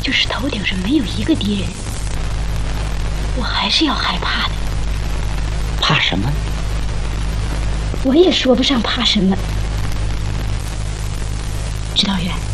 就是头顶上没有一个敌人，我还是要害怕的。 怕什么？ 我也说不上怕什么。指导员，